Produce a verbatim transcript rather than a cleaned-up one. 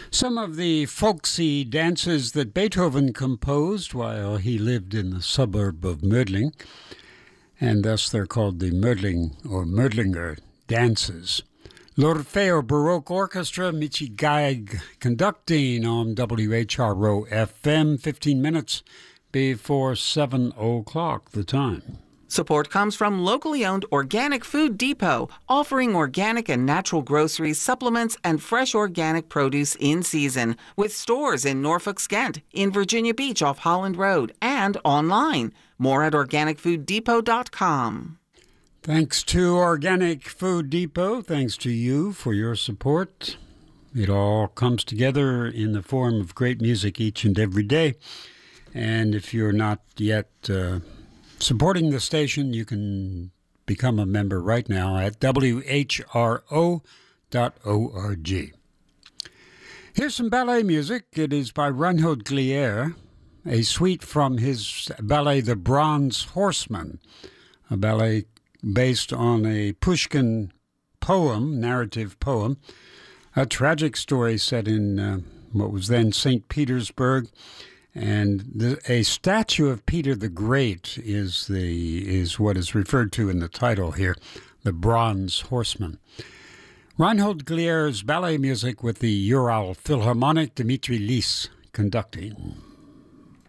Some of the folksy dances that Beethoven composed while he lived in the suburb of Mödling, and thus they're called the Mödling or Mödlinger dances. L'Orfeo Baroque Orchestra, Michi Geig conducting on W H R O F M, fifteen minutes before seven o'clock the time. Support comes from locally owned Organic Food Depot, offering organic and natural groceries, supplements, and fresh organic produce in season, with stores in Norfolk, Skent, in Virginia Beach off Holland Road, and online. More at organic food depot dot com. Thanks to Organic Food Depot. Thanks to you for your support. It all comes together in the form of great music each and every day. And if you're not yet uh, supporting the station, you can become a member right now at W H R O dot org. Here's some ballet music. It is by Reinhold Glier, a suite from his ballet The Bronze Horseman, a ballet based on a Pushkin poem, narrative poem, a tragic story set in uh, what was then Saint Petersburg. And the, a statue of Peter the Great is the is what is referred to in the title here, The Bronze Horseman. Reinhold Glier's ballet music with the Ural Philharmonic, Dmitri Lis conducting.